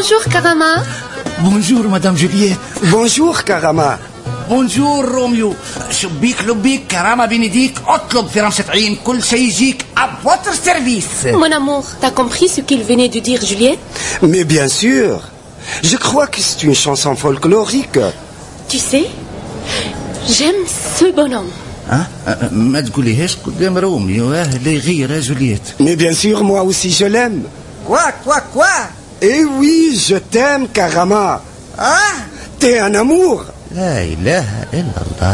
Bonjour, Karama. بونجور مدام جولييت. بونجور كرامة. بونجور روميو. شبيك لبيك كرامة بين يديك، اطلب في رمشة عين، كل شيء يجيك à votre service. Mon amour, t'as compris ce qu'il venait de dire, Juliette? Mais bien sûr. Je crois que c'est une chanson folklorique. Tu sais, j'aime ce bonhomme. ها ما تقوليهاش قدام روميو، لا يغير جولييت. Mais bien sûr, moi aussi je l'aime. Quoi? Eh oui, je t'aime, Karama. Ah, T'es un amour. لا إله إلا الله.